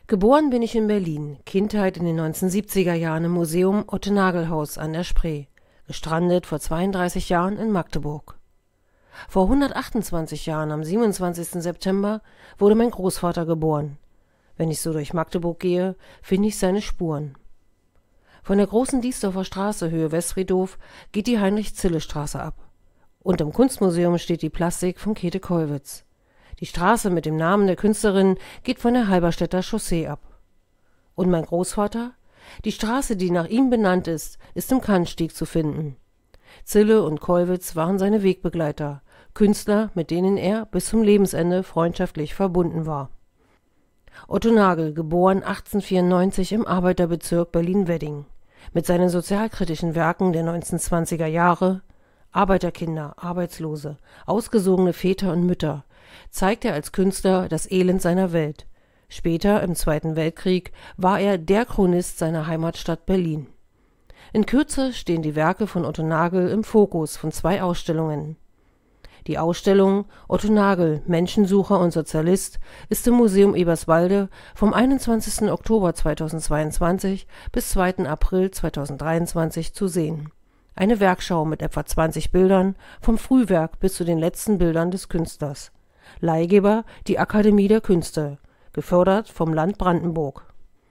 Geboren bin ich in Berlin, Kindheit in den 1970er Jahren im Museum Otto-Nagel-Haus an der Spree, gestrandet vor 32 Jahren in Magdeburg. Vor 128 Jahren, am 27. September, wurde mein Großvater geboren. Wenn ich so durch Magdeburg gehe, finde ich seine Spuren. Von der großen Diesdorfer Straße, Höhe Westfriedhof, geht die Heinrich-Zille-Straße ab. Und im Kunstmuseum steht die Plastik von Käthe Kollwitz. Die Straße mit dem Namen der Künstlerin geht von der Halberstädter Chaussee ab. Und mein Großvater? Die Straße, die nach ihm benannt ist im Kannstieg zu finden. Zille und Kollwitz waren seine Wegbegleiter, Künstler, mit denen er bis zum Lebensende freundschaftlich verbunden war. Otto Nagel, geboren 1894 im Arbeiterbezirk Berlin-Wedding. Mit seinen sozialkritischen Werken der 1920er Jahre, Arbeiterkinder, Arbeitslose, ausgesogene Väter und Mütter, zeigt er als Künstler das Elend seiner Welt. Später, im Zweiten Weltkrieg, war er der Chronist seiner Heimatstadt Berlin. In Kürze stehen die Werke von Otto Nagel im Fokus von 2 Ausstellungen. Die Ausstellung Otto Nagel, Menschensucher und Sozialist ist im Museum Eberswalde vom 21. Oktober 2022 bis 2. April 2023 zu sehen. Eine Werkschau mit etwa 20 Bildern, vom Frühwerk bis zu den letzten Bildern des Künstlers. Leihgeber die Akademie der Künste, gefördert vom Land Brandenburg.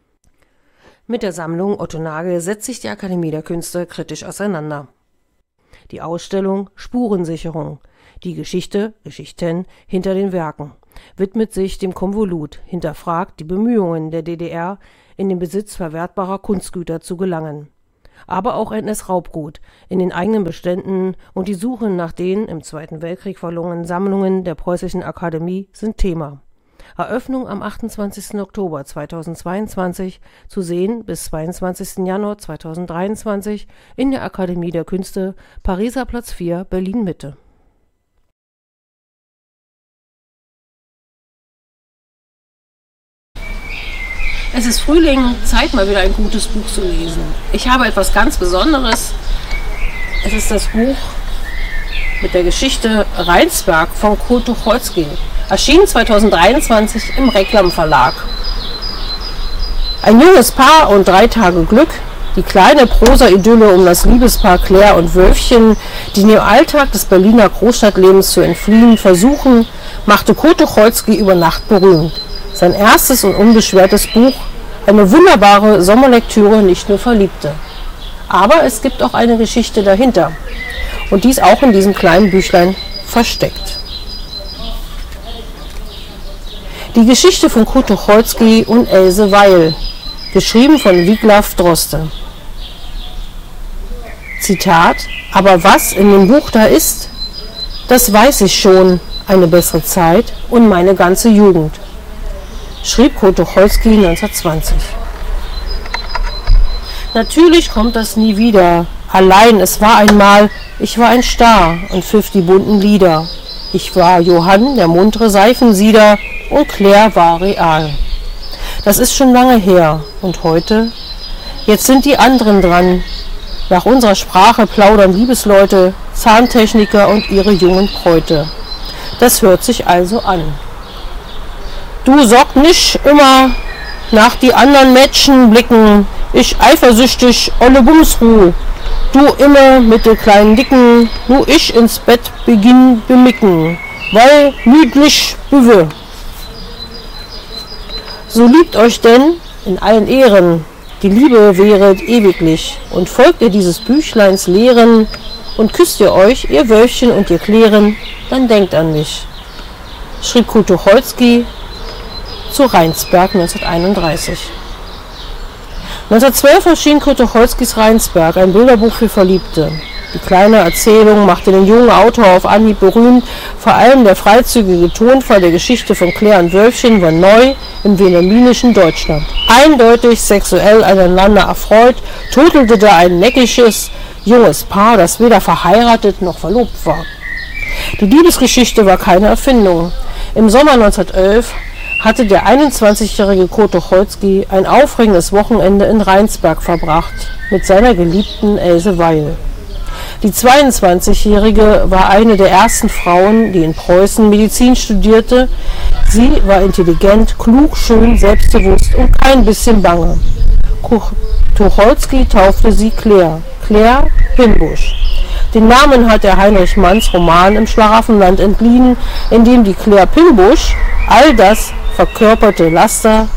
Mit der Sammlung Otto Nagel setzt sich die Akademie der Künste kritisch auseinander. Die Ausstellung Spurensicherung, die Geschichten hinter den Werken, widmet sich dem Konvolut, hinterfragt die Bemühungen der DDR, in den Besitz verwertbarer Kunstgüter zu gelangen. Aber auch NS-Raubgut in den eigenen Beständen und die Suche nach den im Zweiten Weltkrieg verlorenen Sammlungen der Preußischen Akademie sind Thema. Eröffnung am 28. Oktober 2022, zu sehen bis 22. Januar 2023 in der Akademie der Künste, Pariser Platz 4, Berlin-Mitte. Es ist Frühling, Zeit mal wieder ein gutes Buch zu lesen. Ich habe etwas ganz Besonderes. Es ist das Buch mit der Geschichte Rheinsberg von Kurt Tucholsky, erschienen 2023 im Reklam Verlag. Ein junges Paar und 3 Tage Glück, die kleine Prosa-Idylle um das Liebespaar Claire und Wölfchen, die dem Alltag des Berliner Großstadtlebens zu entfliehen versuchen, machte Kurt Tucholsky über Nacht berühmt. Sein erstes und unbeschwertes Buch, eine wunderbare Sommerlektüre, nicht nur Verliebte. Aber es gibt auch eine Geschichte dahinter. Und die ist auch in diesem kleinen Büchlein versteckt. Die Geschichte von Kurt Tucholsky und Else Weil, geschrieben von Wiglaf Droste. Zitat: Aber was in dem Buch da ist, das weiß ich schon, eine bessere Zeit und meine ganze Jugend, schrieb Kurt Tucholsky 1920. Natürlich kommt das nie wieder. Allein, es war einmal, ich war ein Star und pfiff die bunten Lieder. Ich war Johann, der muntere Seifensieder, und Claire war real. Das ist schon lange her. Und heute? Jetzt sind die anderen dran. Nach unserer Sprache plaudern Liebesleute, Zahntechniker und ihre jungen Bräute. Das hört sich also an. Du sorg nicht immer nach die anderen Mädchen blicken, ich eifersüchtig olle Bumsruh. Du immer mit den kleinen Dicken, nu ich ins Bett beginn bemicken, weil müdlich büwe. So liebt euch denn in allen Ehren, die Liebe wäret ewiglich, und folgt ihr dieses Büchleins Lehren, und küsst ihr euch, ihr Wölfchen und ihr Klären, dann denkt an mich, schrieb Kurt Tucholsky zu Rheinsberg 1931. 1912 erschien Kurt Tucholskys Rheinsberg, ein Bilderbuch für Verliebte. Die kleine Erzählung machte den jungen Autor auf Anhieb berühmt, vor allem der freizügige Tonfall der Geschichte von Claire und Wölfchen war neu im wilhelminischen Deutschland. Eindeutig sexuell aneinander erfreut, turtelte da ein neckisches, junges Paar, das weder verheiratet noch verlobt war. Die Liebesgeschichte war keine Erfindung. Im Sommer 1911 hatte der 21-jährige Kurt Tucholsky ein aufregendes Wochenende in Rheinsberg verbracht mit seiner geliebten Else Weil. Die 22-Jährige war eine der ersten Frauen, die in Preußen Medizin studierte. Sie war intelligent, klug, schön, selbstbewusst und kein bisschen bange. Tucholsky taufte sie Claire Pimbusch. Den Namen hat er Heinrich Manns Roman Im Schlaraffenland entliehen, in dem die Claire Pimbusch als das verkörperte Laster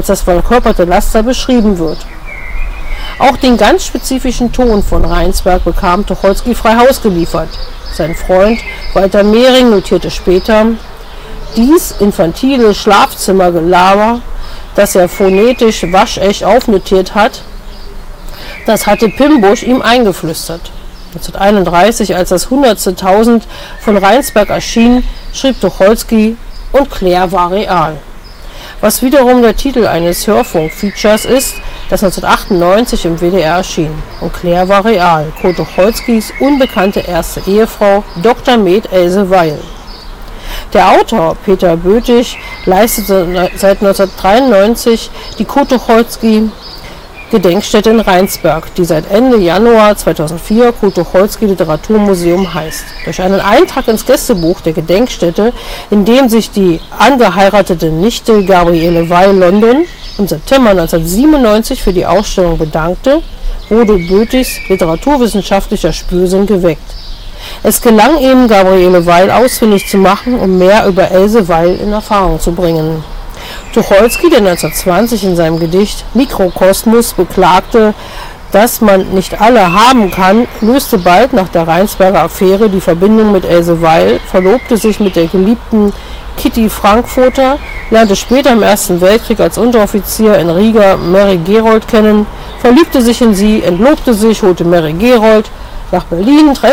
beschrieben wird. Auch den ganz spezifischen Ton von Reinsberg bekam Tucholsky frei Haus geliefert. Sein Freund Walter Mehring notierte später: Dies infantile Schlafzimmergelaber, das er phonetisch waschecht aufnotiert hat, das hatte Pimbusch ihm eingeflüstert. 1931, als das 100.000 von Reinsberg erschien, schrieb Tucholsky: Und Claire war real. Was wiederum der Titel eines Hörfunk-Features ist, das 1998 im WDR erschien. Und Claire war real, Kurt Tucholskys unbekannte erste Ehefrau, Dr. med. Else Weil. Der Autor Peter Bötig leistete seit 1993 die Kurt Tucholsky Gedenkstätte in Rheinsberg, die seit Ende Januar 2004 Kurt Tucholsky Literaturmuseum heißt. Durch einen Eintrag ins Gästebuch der Gedenkstätte, in dem sich die angeheiratete Nichte Gabriele Weil London im September 1997 für die Ausstellung bedankte, wurde Bötigs literaturwissenschaftlicher Spürsinn geweckt. Es gelang ihm, Gabriele Weil ausfindig zu machen, um mehr über Else Weil in Erfahrung zu bringen. Tucholsky, der 1920 in seinem Gedicht Mikrokosmos beklagte, dass man nicht alle haben kann, löste bald nach der Reinsberger Affäre die Verbindung mit Else Weil, verlobte sich mit der geliebten Kitty Frankfurter, lernte später im Ersten Weltkrieg als Unteroffizier in Riga Mary Gerold kennen, verliebte sich in sie, entlobte sich, holte Mary Gerold nach Berlin,